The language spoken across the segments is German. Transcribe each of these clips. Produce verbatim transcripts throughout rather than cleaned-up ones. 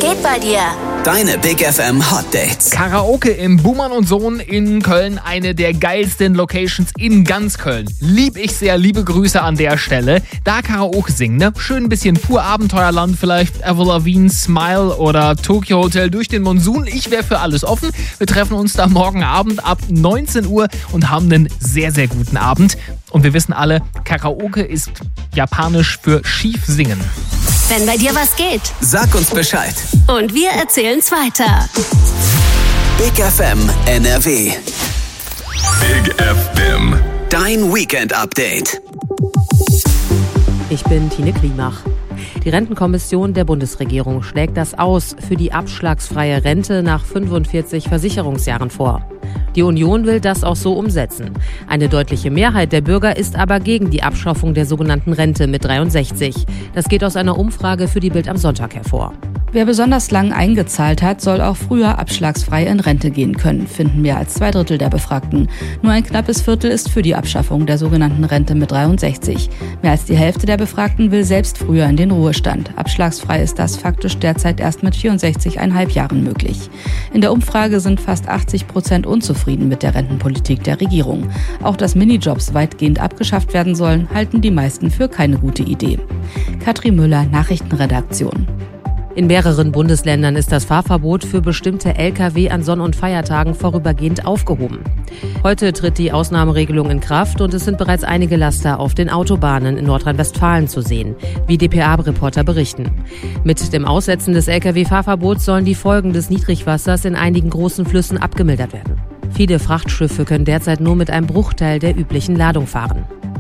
geht bei dir? Deine Big F M Hot Dates. Karaoke im Buhmann und Sohn in Köln, eine der geilsten Locations in ganz Köln. Lieb ich sehr, liebe Grüße an der Stelle. Da Karaoke singen, ne? Schön ein bisschen pur Abenteuerland, vielleicht Avril Lavigne, Smile oder Tokyo Hotel durch den Monsun. Ich wäre für alles offen. Wir treffen uns da morgen Abend ab neunzehn Uhr und haben einen sehr, sehr guten Abend. Und wir wissen alle, Karaoke ist japanisch für schief singen. Wenn bei dir was geht, Sag uns Bescheid. und wir erzählen's weiter. Big F M N R W. Big F M. Dein Weekend Update. Ich bin Tine Klimach. Die Rentenkommission der Bundesregierung schlägt das Aus für die abschlagsfreie Rente nach fünfundvierzig Versicherungsjahren vor. Die Union will das auch so umsetzen. Eine deutliche Mehrheit der Bürger ist aber gegen die Abschaffung der sogenannten Rente mit dreiundsechzig. Das geht aus einer Umfrage für die Bild am Sonntag hervor. Wer besonders lang eingezahlt hat, soll auch früher abschlagsfrei in Rente gehen können, finden mehr als zwei Drittel der Befragten. Nur ein knappes Viertel ist für die Abschaffung der sogenannten Rente mit dreiundsechzig. Mehr als die Hälfte der Befragten will selbst früher in den Ruhestand. Abschlagsfrei ist das faktisch derzeit erst mit vierundsechzig Komma fünf Jahren möglich. In der Umfrage sind fast achtzig Prozent unzufrieden mit der Rentenpolitik der Regierung. Auch dass Minijobs weitgehend abgeschafft werden sollen, halten die meisten für keine gute Idee. Katrin Müller, Nachrichtenredaktion. In mehreren Bundesländern ist das Fahrverbot für bestimmte L K W an Sonn- und Feiertagen vorübergehend aufgehoben. Heute tritt die Ausnahmeregelung in Kraft und es sind bereits einige Laster auf den Autobahnen in Nordrhein-Westfalen zu sehen, wie D P A-Reporter berichten. Mit dem Aussetzen des L K W-Fahrverbots sollen die Folgen des Niedrigwassers in einigen großen Flüssen abgemildert werden. Viele Frachtschiffe können derzeit nur mit einem Bruchteil der üblichen Ladung fahren.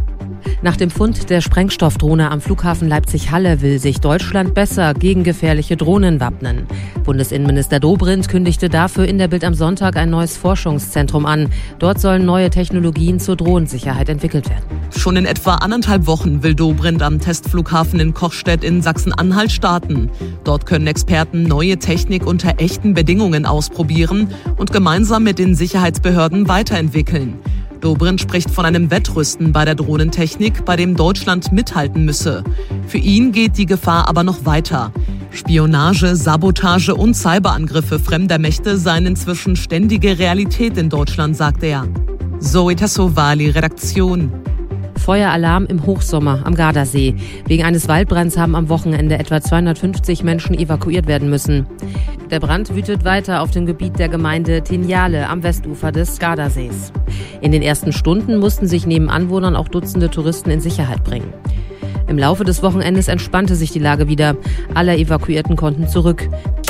Nach dem Fund der Sprengstoffdrohne am Flughafen Leipzig-Halle will sich Deutschland besser gegen gefährliche Drohnen wappnen. Bundesinnenminister Dobrindt kündigte dafür in der Bild am Sonntag ein neues Forschungszentrum an. Dort sollen neue Technologien zur Drohnensicherheit entwickelt werden. Schon in etwa anderthalb Wochen will Dobrindt am Testflughafen in Kochstedt in Sachsen-Anhalt starten. Dort können Experten neue Technik unter echten Bedingungen ausprobieren und gemeinsam mit den Sicherheitsbehörden weiterentwickeln. Dobrindt spricht von einem Wettrüsten bei der Drohnentechnik, bei dem Deutschland mithalten müsse. Für ihn geht die Gefahr aber noch weiter. Spionage, Sabotage und Cyberangriffe fremder Mächte seien inzwischen ständige Realität in Deutschland, sagt er. Zoe Tassovali, Redaktion. Feueralarm im Hochsommer am Gardasee. Wegen eines Waldbrands haben am Wochenende etwa zweihundertfünfzig Menschen evakuiert werden müssen. Der Brand wütet weiter auf dem Gebiet der Gemeinde Tinjale am Westufer des Gardasees. In den ersten Stunden mussten sich neben Anwohnern auch Dutzende Touristen in Sicherheit bringen. Im Laufe des Wochenendes entspannte sich die Lage wieder. Alle Evakuierten konnten zurück.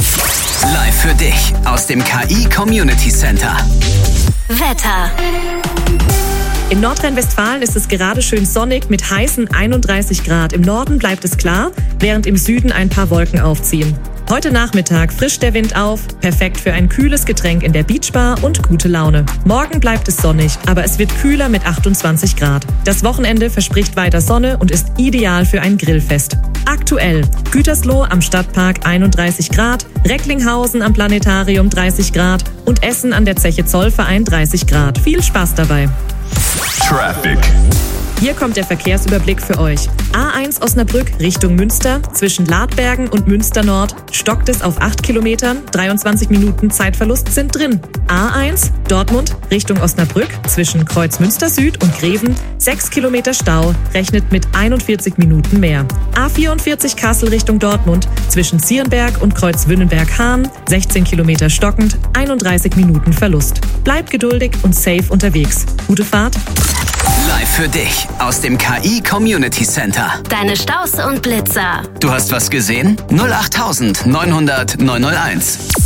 Live für dich aus dem K I Community Center. Wetter. In Nordrhein-Westfalen ist es gerade schön sonnig mit heißen einunddreißig Grad. Im Norden bleibt es klar, während im Süden ein paar Wolken aufziehen. Heute Nachmittag frischt der Wind auf, perfekt für ein kühles Getränk in der Beachbar und gute Laune. Morgen bleibt es sonnig, aber es wird kühler mit achtundzwanzig Grad. Das Wochenende verspricht weiter Sonne und ist ideal für ein Grillfest. Aktuell Gütersloh am Stadtpark einunddreißig Grad, Recklinghausen am Planetarium dreißig Grad und Essen an der Zeche Zollverein dreißig Grad. Viel Spaß dabei! Traffic. Hier kommt der Verkehrsüberblick für euch. A eins Osnabrück Richtung Münster. Zwischen Ladbergen und Münster Nord stockt es auf acht Kilometern. dreiundzwanzig Minuten Zeitverlust sind drin. A eins Dortmund Richtung Osnabrück. Zwischen Kreuz Münster Süd und Greven sechs Kilometer Stau. Rechnet mit einundvierzig Minuten mehr. A vierundvierzig Kassel Richtung Dortmund. Zwischen Zierenberg und Kreuz Wünnenberg-Hahn sechzehn Kilometer stockend. einunddreißig Minuten Verlust. Bleibt geduldig und safe unterwegs. Gute Fahrt. Live für dich aus dem K I Community Center. Deine Staus und Blitzer. Du hast was gesehen? null acht neunhundert neunhunderteins.